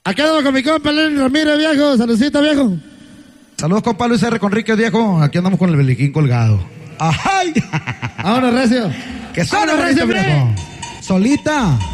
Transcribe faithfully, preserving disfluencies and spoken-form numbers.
Acá andamos con mi compa Lenny Ramírez, viejo. Saludcita, viejo. Saludos, compa Luis R. Conríquez, viejo. Aquí andamos con el beliquín colgado. ¡Ajay! Vámonos, recio. ¡Que suena, Vámonos, recio, viejo! Solita.